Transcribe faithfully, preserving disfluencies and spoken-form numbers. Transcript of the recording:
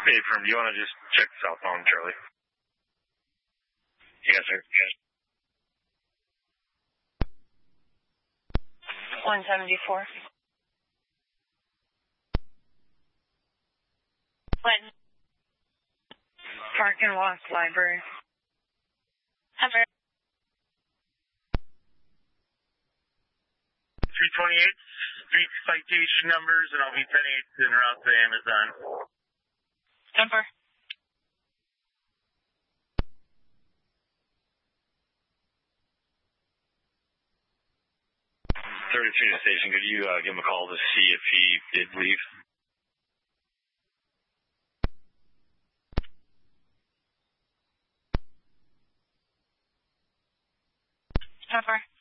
Hey, firm, do you want to just check the cell phone, Charlie? Yes, sir. Yes. one seventy-four. What? Park and Walk Library. Ever. three twenty-eight, street citation numbers, and I'll be ten eight en route to Amazon. Number. thirty-three to the station. Could you uh, give him a call to see if he did leave? Number.